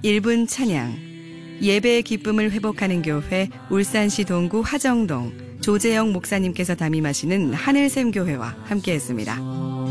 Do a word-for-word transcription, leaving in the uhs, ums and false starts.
일 분 찬양, 예배의 기쁨을 회복하는 교회 울산시 동구 화정동 조재영 목사님께서 담임하시는 하늘샘교회와 함께했습니다.